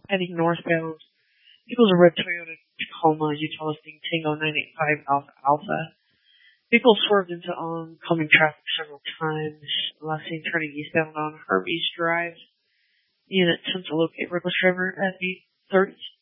heading northbound. Vehicles a red Toyota Tacoma, Utah listing Tango 985 Alpha Alpha. Vehicle swerved into oncoming traffic several times. Last seen turning eastbound on Hermes Drive. Unit sent to locate reckless driver at 8:30.